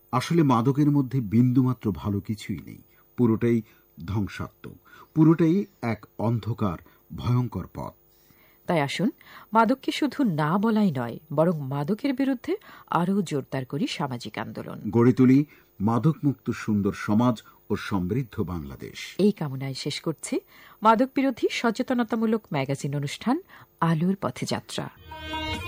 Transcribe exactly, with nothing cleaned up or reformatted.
আসলে মাদকের মধ্যে বিন্দুমাত্র ভালো কিছুই নেই, পুরোটাই ধ্বংসাত্মক, পুরোটাই এক অন্ধকার ভয়ঙ্কর পথ। তাই আসুন মাদককে শুধু না বলাই নয়, বরং মাদকের বিরুদ্ধে আরও জোরদার করি সামাজিক আন্দোলন, গড়ে তুলি মাদকমুক্ত সুন্দর সমাজ ও সমৃদ্ধ বাংলাদেশ। এই কামনায় শেষ করছি মাদক বিরোধী সচেতনতামূলক ম্যাগাজিন অনুষ্ঠান আলোর পথে যাত্রা।